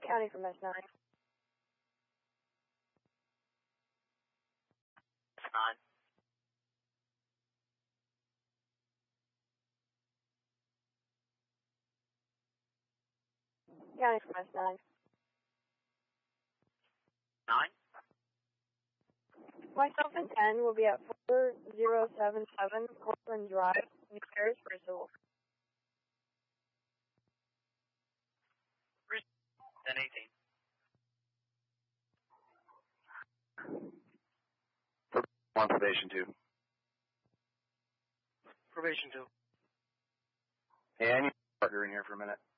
County from S9. S9. County from S9. 9. Myself and 10 will be at 4077 Cortland Drive, New Paris, Bristol. 1018. Probation 2. Probation 2. Hey, I need a partner in here for a minute.